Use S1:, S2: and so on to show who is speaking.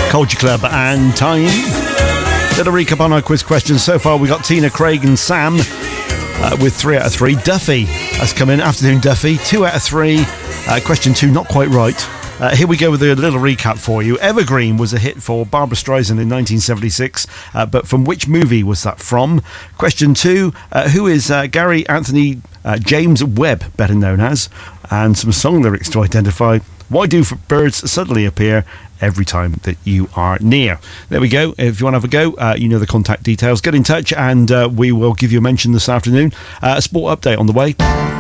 S1: Culture Club and Time. Little recap on our quiz questions. So far we got Tina, Craig and Sam with 3 out of 3. Duffy has come in. Afternoon Duffy, 2 out of 3. Question 2 not quite right. Here we go with a little recap for you. Evergreen was a hit for Barbra Streisand in 1976, but from which movie was that from? Question 2, who is Gary Anthony James Webb, better known as? And some song lyrics to identify. Why do birds suddenly appear every time that you are near? There we go. If you want to have a go, you know the contact details. Get in touch and we will give you a mention this afternoon. Sport update on the way.